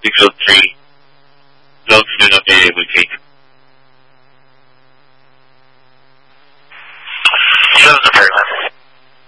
603. Logs do not be able to take. 7 Fahrenheit.